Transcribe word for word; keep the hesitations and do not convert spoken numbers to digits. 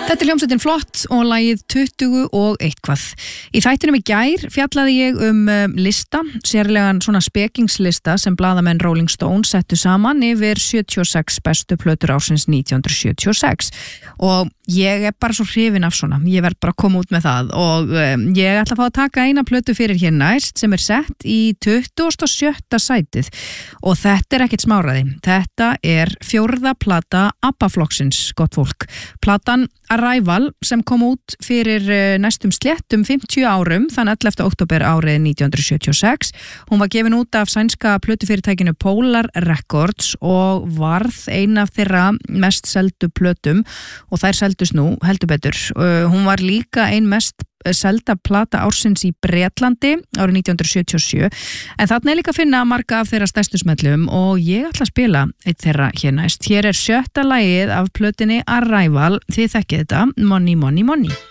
Þetta er hljómsveitin Flott og lagið tuttugu og eitthvað. Í þættinum í gær fjallaði ég um lista, sérlegan svona spekingslista sem blaðamenn Rolling Stone settu saman yfir sjötíu og sex bestu plötur ársins nítján hundruð sjötíu og sex og ég er bara svo hrifin af svona, ég verð bara að koma út með það og um, ég ætla að fá að taka eina plötu fyrir hér næst sem er sett í tuttugasta og sjötta sætið og þetta er ekkert smáræði, þetta er fjórða plata ABBA-flokksins, gott fólk. Platan Arrival sem kom út fyrir næstum sléttum fimmtíu árum þann ellefta október árið nítján hundruð sjötíu og sex. Hún var gefin út af sænska plötufyrirtækinu Polar Records og varð ein af þeirra mest seldu plötum og þær seldust nú heldur betur. Hún var líka ein mest selda plata ársins í Bretlandi árið nítján hundruð sjötíu og sjö en þarna er líka að finna marga af þeirra stærstu smellum og ég ætla að spila eitt þeirra hér næst. Hér er sjötta lagið af plötinni Arrival, þið þekkið þetta, Money Money Money.